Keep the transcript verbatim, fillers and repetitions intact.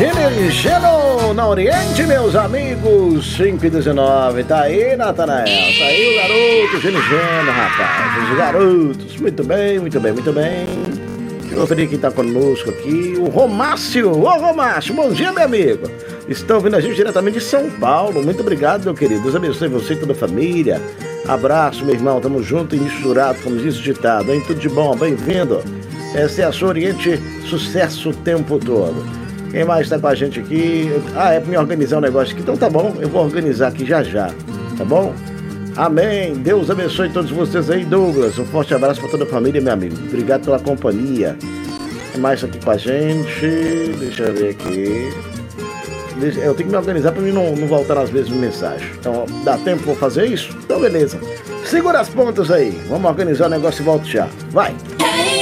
Gino Geno na Oriente, meus amigos, cinco e dezenove, tá aí, Natanael, tá aí o garoto Gino Geno, rapaz, os garotos, muito bem, muito bem, muito bem. Eu gostaria que tá conosco aqui o Romácio. Ô Romácio, bom dia, meu amigo. Estão ouvindo a gente diretamente de São Paulo. Muito obrigado, meu querido. Deus abençoe você e toda a família. Abraço, meu irmão. Tamo junto e misturado, como diz o ditado, hein? Tudo de bom, bem-vindo. Essa é a sua Oriente, sucesso o tempo todo. Quem mais tá com a gente aqui? Ah, é pra me organizar um negócio aqui. Então tá bom, eu vou organizar aqui já já. Tá bom? Amém. Deus abençoe todos vocês aí, Douglas. Um forte abraço para toda a família, meu amigo. Obrigado pela companhia. Tem mais aqui com a gente. Deixa eu ver aqui. Deixa... Eu tenho que me organizar para mim não, não voltar às vezes mensagem. Então, dá tempo para fazer isso? Então, beleza. Segura as pontas aí. Vamos organizar o negócio e volto já. Vai.